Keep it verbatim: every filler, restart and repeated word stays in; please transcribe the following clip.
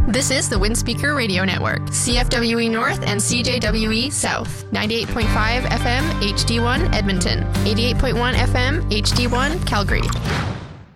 This is the Windspeaker Radio Network, C F W E North and C J W E South, ninety-eight point five F M H D one Edmonton, eighty-eight point one F M H D one Calgary.